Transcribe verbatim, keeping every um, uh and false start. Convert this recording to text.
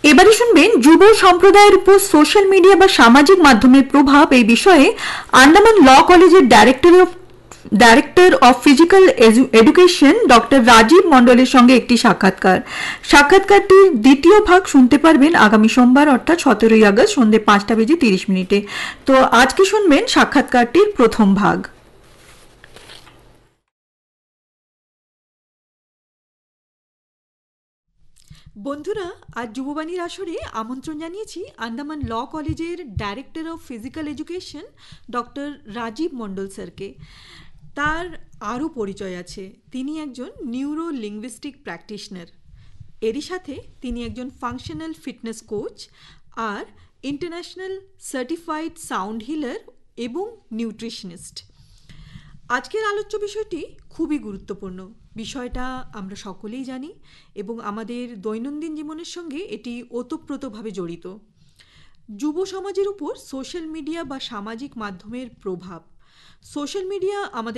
এবারে শুনবেন যুব সম্প্রদায়ের উপর সোশ্যাল মিডিয়া বা সামাজিক মাধ্যমের প্রভাব এই বিষয়ে আন্দামান ল কলেজের director of director of physical education doctor Rajib মণ্ডলের সঙ্গে একটি সাক্ষাৎকার। সাক্ষাৎকারটির দ্বিতীয় ভাগ শুনতে পারবেন আগামী সোমবার অর্থাৎ সতেরোই আগস্ট সন্ধ্যে পাঁচটা বেজে তিরিশ মিনিটে। তো আজকে শুনবেন সাক্ষাৎকারটির প্রথম ভাগ। বন্ধুরা, আজ যুববাণীর আসরে আমন্ত্রণ জানিয়েছি আন্দামান ল কলেজের director of physical education doctor Rajib মণ্ডল স্যারকে। তার আরও পরিচয় আছে, তিনি একজন নিউরো লিঙ্গুইস্টিক প্র্যাকটিশনার। এরই সাথে তিনি একজন ফাংশনাল ফিটনেস কোচ আর ইন্টারন্যাশনাল সার্টিফাইড সাউন্ড হিলার এবং নিউট্রিশনিস্ট। আজকের আলোচ্য বিষয়টি খুবই গুরুত্বপূর্ণ। বিষয়টা আমরা সকলেই জানি এবং আমাদের দৈনন্দিন জীবনের সঙ্গে এটি ওতপ্রোতভাবে জড়িত। যুব সমাজের উপর সোশ্যাল মিডিয়া বা সামাজিক মাধ্যমের প্রভাব। সোশ্যাল মিডিয়া আমাদের